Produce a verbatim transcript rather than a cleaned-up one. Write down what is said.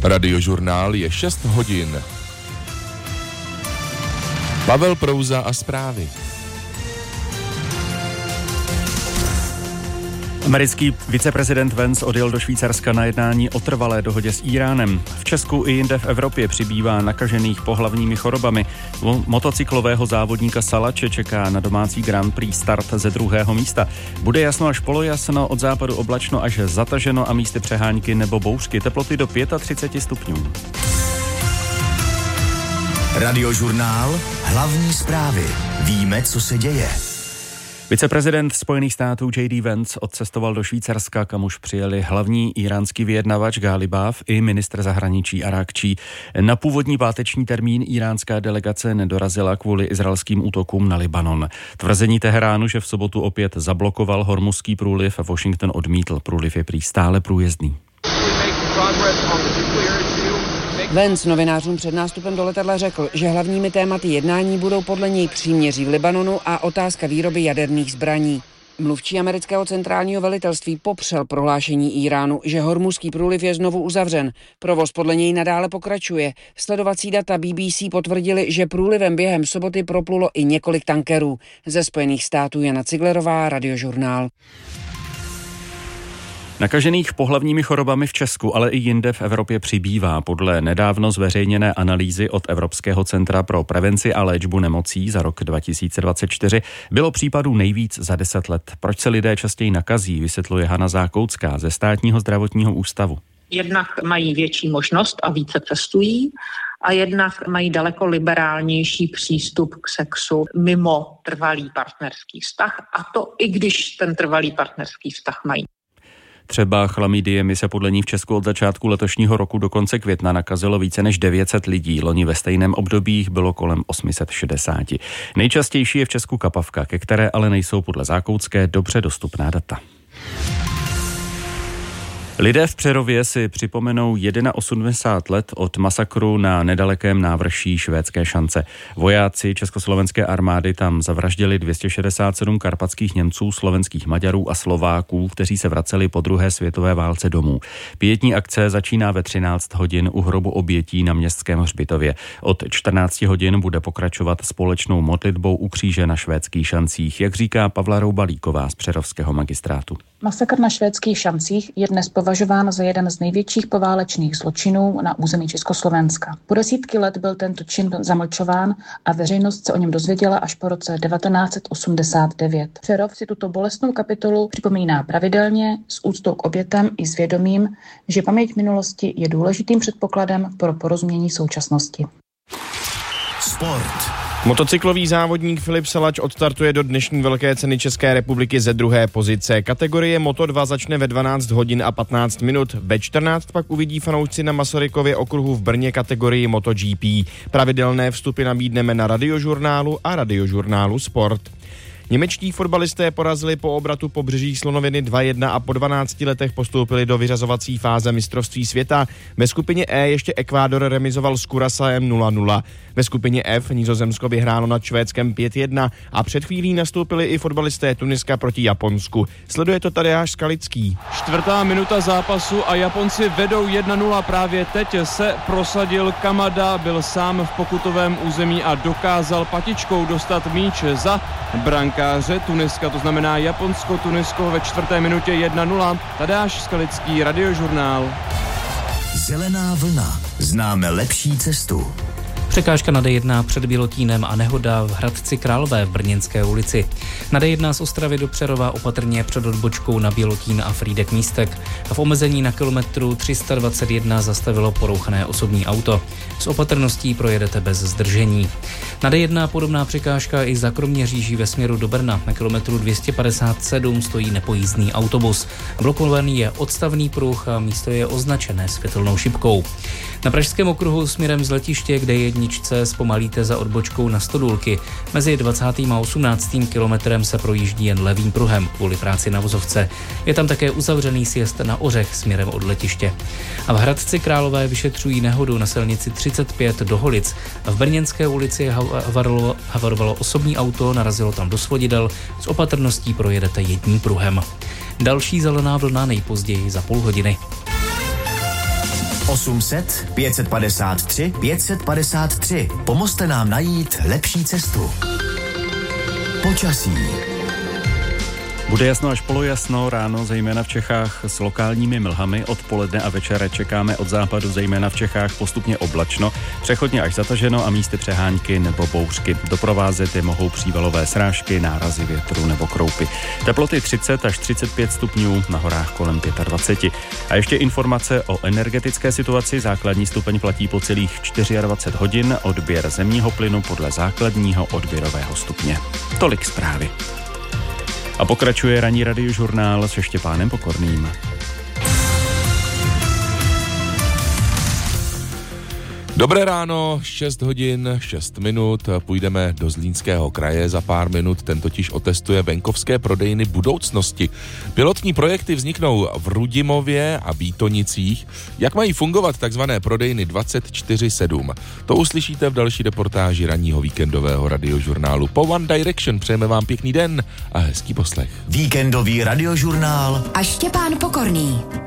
Radiožurnál je šest hodin. Pavel Prouza a zprávy. Americký viceprezident Vance odjel do Švýcarska na jednání o trvalé dohodě s Íránem. V Česku i jinde v Evropě přibývá nakažených pohlavními chorobami. Motocyklového závodníka Salače čeká na domácí Grand Prix start ze druhého místa. Bude jasno až polojasno, od západu oblačno až zataženo a místy přehánky nebo bouřky. Teploty do třicet pět stupňů. Radiožurnál, hlavní zprávy. Víme, co se děje. Viceprezident Spojených států J D Vance odcestoval do Švýcarska, kam už přijeli hlavní íránský vyjednavač Ghalibaf i ministr zahraničí Arákčí. Na původní páteční termín iránská delegace nedorazila kvůli izraelským útokům na Libanon. Tvrzení Teheránu, že v sobotu opět zablokoval Hormuzský průliv, Washington odmítl. Průliv je prý stále průjezdný. Vance novinářům před nástupem do letadla řekl, že hlavními tématy jednání budou podle něj příměří v Libanonu a otázka výroby jaderných zbraní. Mluvčí amerického centrálního velitelství popřel prohlášení Íránu, že Hormuzský průliv je znovu uzavřen. Provoz podle něj nadále pokračuje. Sledovací data B B C potvrdili, že průlivem během soboty proplulo i několik tankerů. Ze Spojených států Jana Ciglerová, Radiožurnál. Nakažených pohlavními chorobami v Česku, ale i jinde v Evropě přibývá. Podle nedávno zveřejněné analýzy od Evropského centra pro prevenci a léčbu nemocí za rok dva tisíce dvacet čtyři bylo případů nejvíc za deset let. Proč se lidé častěji nakazí, vysvětluje Hana Zákoucká ze Státního zdravotního ústavu. Jednak mají větší možnost a více cestují a jednak mají daleko liberálnější přístup k sexu mimo trvalý partnerský vztah, a to i když ten trvalý partnerský vztah mají. Třeba chlamidiemi se podle ní v Česku od začátku letošního roku do konce května nakazilo více než devět set lidí. Loni ve stejném období jich bylo kolem osm set šedesát. Nejčastější je v Česku kapavka, ke které ale nejsou podle Zákoutské dobře dostupná data. Lidé v Přerově si připomenou osmdesát jedna let od masakru na nedalekém návrší Švédské Šance. Vojáci československé armády tam zavraždili dvě stě šedesát sedm karpatských Němců, slovenských Maďarů a Slováků, kteří se vraceli po druhé světové válce domů. Pietní akce začíná ve třináct hodin u hrobu obětí na Městském hřbitově. Od čtrnáct hodin bude pokračovat společnou modlitbou u kříže na Švédských Šancích, jak říká Pavla Roubalíková z přerovského magistrátu. Masakr na Švédských Šancích je dnes považován za jeden z největších poválečných zločinů na území Československa. Po desítky let byl tento čin zamlčován a veřejnost se o něm dozvěděla až po roce devatenáct set osmdesát devět. Přerov si tuto bolestnou kapitolu připomíná pravidelně s úctou k obětem i s vědomím, že paměť minulosti je důležitým předpokladem pro porozumění současnosti. Sport. Motocyklový závodník Filip Salač odstartuje do dnešní velké ceny České republiky ze druhé pozice. Kategorie Moto dva začne ve dvanáct hodin a patnáct minut. Ve čtrnáct pak uvidí fanoušci na Masarykově okruhu v Brně kategorii MotoGP. Pravidelné vstupy nabídneme na Radiožurnálu a Radiožurnálu Sport. Němečtí fotbalisté porazili po obratu Pobřeží Slonoviny dva jedna a po dvanácti letech postoupili do vyřazovací fáze mistrovství světa. Ve skupině E ještě Ekvádor remizoval s Curaçaem nula nula. Ve skupině F Nizozemsko vyhrálo nad Švédskem pět jedna a před chvílí nastoupili i fotbalisté Tuniska proti Japonsku. Sleduje to Tadeáš Skalický. Čtvrtá minuta zápasu a Japonci vedou jedna nula. Právě teď se prosadil Kamada, byl sám v pokutovém území a dokázal patičkou dostat míč za brankáře Tuniska, to znamená Japonsko-Tunisko ve čtvrté minutě jedna nula. Tadeáš Skalický, Radiožurnál. Zelená vlna. Známe lepší cestu. Překážka na D jedna před Bělotínem a nehoda v Hradci Králové v Brněnské ulici. Na D jedna z Ostravy do Přerova opatrně před odbočkou na Bělotín a Frýdek Místek. A v omezení na kilometru tři sta dvacet jedna zastavilo porouchané osobní auto. S opatrností projedete bez zdržení. Na D jedna podobná překážka i za Kroměříží ve směru do Brna. Na kilometru dvě stě padesát sedm stojí nepojízdný autobus. Blokovaný je odstavný pruh a místo je označené světelnou šipkou. Na Pražském okruhu směrem z letiště k D jedna zpomalíte za odbočkou na Stodůlky. Mezi dvacátým a osmnáctým kilometrem se projíždí jen levým pruhem kvůli práci na vozovce. Je tam také uzavřený sjezd na Ořech směrem od letiště. A v Hradci Králové vyšetřují nehodu na silnici třicet pět do Holic. V Brněnské ulici havarovalo, havarovalo osobní auto, narazilo tam do svodidel. S opatrností projedete jedním pruhem. Další zelená vlna nejpozději za půl hodiny. osm set pět padesát tři pět padesát tři. Pomozte nám najít lepší cestu. Počasí. Bude jasno až polojasno, ráno zejména v Čechách s lokálními mlhami, odpoledne a večera čekáme od západu zejména v Čechách postupně oblačno, přechodně až zataženo a místy přehánky nebo bouřky. Doprovázet je mohou přívalové srážky, nárazy větru nebo kroupy. Teploty třicet až třicet pět stupňů, na horách kolem dvacet pět. A ještě informace o energetické situaci. Základní stupeň platí po celých dvacet čtyři hodin, odběr zemního plynu podle základního odběrového stupně. Tolik zprávy. A pokračuje ranní radiožurnál se Štěpánem Pokorným. Dobré ráno, šest hodin, šest minut, půjdeme do Zlínského kraje za pár minut, ten totiž otestuje venkovské prodejny budoucnosti. Pilotní projekty vzniknou v Rudimově a Bítonicích. Jak mají fungovat takzvané prodejny dvacet čtyři sedm? To uslyšíte v další reportáži ranního víkendového radiožurnálu. Po One Direction přejeme vám pěkný den a hezký poslech. Víkendový radiožurnál a Štěpán Pokorný.